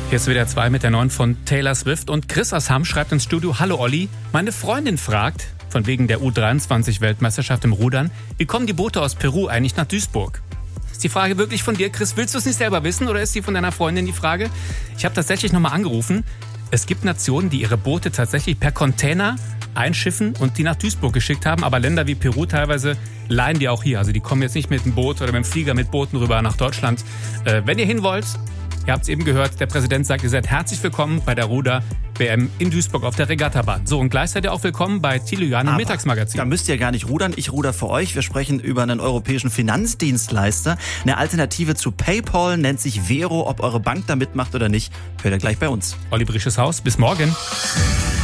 Hier ist WDR 2 mit der neuen von Taylor Swift. Und Chris aus Hamm schreibt ins Studio: Hallo Olli, meine Freundin fragt, von wegen der U23-Weltmeisterschaft im Rudern, wie kommen die Boote aus Peru eigentlich nach Duisburg? Ist die Frage wirklich von dir, Chris? Willst du es nicht selber wissen oder ist sie von deiner Freundin die Frage? Ich habe tatsächlich nochmal angerufen. Es gibt Nationen, die ihre Boote tatsächlich per Container einschiffen und die nach Duisburg geschickt haben. Aber Länder wie Peru teilweise leihen die auch hier. Also die kommen jetzt nicht mit dem Boot oder mit dem Flieger mit Booten rüber nach Deutschland. Wenn ihr hin wollt, ihr habt es eben gehört, der Präsident sagt, ihr seid herzlich willkommen bei der Ruder-WM in Duisburg auf der Regattabahn. So, und gleich seid ihr auch willkommen bei Thilo Jahn im Mittagsmagazin. Da müsst ihr gar nicht rudern, ich ruder für euch. Wir sprechen über einen europäischen Finanzdienstleister. Eine Alternative zu PayPal nennt sich Vero. Ob eure Bank da mitmacht oder nicht, hört ihr gleich bei uns. Olli Brisches Haus, bis morgen.